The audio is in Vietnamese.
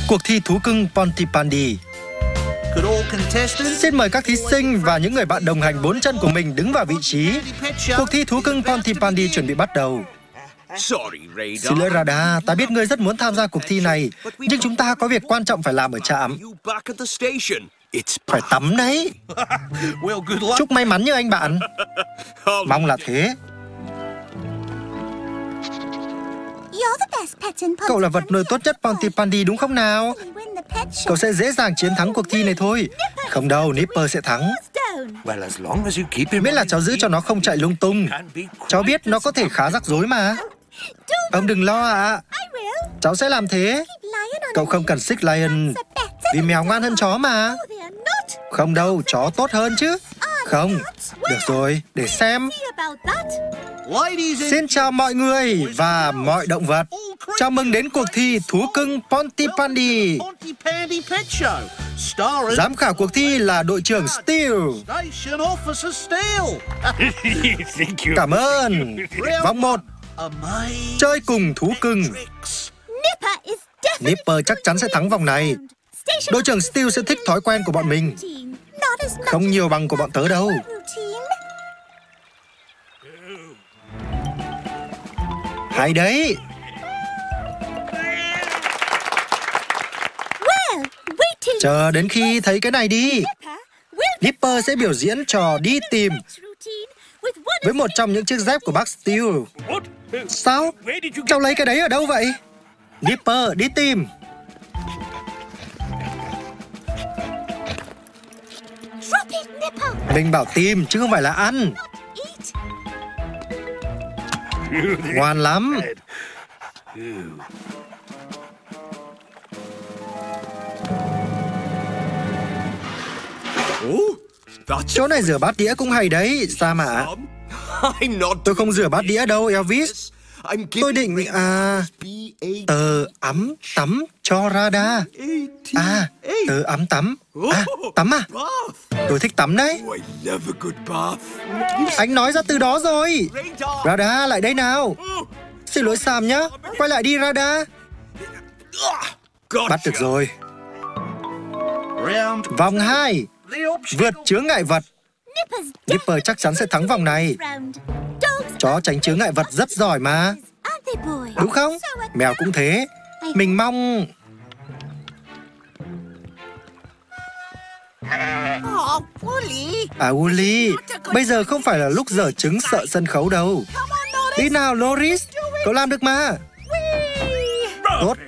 Cuộc thi thú cưng Pontypandy. Xin mời các thí sinh và những người bạn đồng hành 4 chân của mình đứng vào vị trí. Cuộc thi thú cưng Pontypandy chuẩn bị bắt đầu. Xin lỗi Radha, ta biết ngươi rất muốn tham gia cuộc thi này, nhưng chúng ta có việc quan trọng phải làm ở trạm. Phải tắm đấy. Chúc may mắn như anh bạn. Mong là thế. Cậu là vật nuôi tốt nhất Pontypandy đúng không nào? Cậu sẽ dễ dàng chiến thắng cuộc thi này thôi. Không đâu, Nipper sẽ thắng. Miễn là cháu giữ cho nó không chạy lung tung. Cháu biết nó có thể khá rắc rối mà. Ông đừng lo ạ. Cháu sẽ làm thế. Cậu không cần xích Lion, vì mèo ngoan hơn chó mà. Không đâu, chó tốt hơn chứ. Không, được rồi, để xem. Xin chào mọi người và mọi động vật. Chào mừng đến cuộc thi thú cưng Pontypandy. Giám khảo cuộc thi là đội trưởng Steel. Cảm ơn. Vòng 1. Chơi cùng thú cưng. Nipper chắc chắn sẽ thắng vòng này. Đội trưởng Steel sẽ thích thói quen của bọn mình. Không nhiều bằng của bọn tớ đâu. Hay đấy. Chờ đến khi thấy cái này đi. Nipper sẽ biểu diễn trò đi tìm với một trong những chiếc dép của bác Steel. Sao? Cháu lấy cái đấy ở đâu vậy? Nipper, đi tìm. Mình bảo tìm chứ không phải là ăn. Ngoan lắm. Chỗ này rửa bát đĩa cũng hay đấy, Sam ạ. Tôi không rửa bát đĩa đâu, Elvis. Tôi định tờ ấm tắm cho Radha. Tờ ấm tắm. Tắm à? Tôi thích tắm đấy. Anh nói ra từ đó rồi. Radha, lại đây nào. Xin lỗi Sam nhé. Quay lại đi Radha. Bắt được rồi. Vòng 2. Vượt chướng ngại vật. Nipper chắc chắn sẽ thắng vòng này. Chó tránh chướng ngại vật rất giỏi mà. Đúng không? Mèo cũng thế. Mình mong... Woolly, bây giờ không phải là lúc dở trứng sợ sân khấu đâu. Đi nào Norris, cậu làm được mà. Tốt,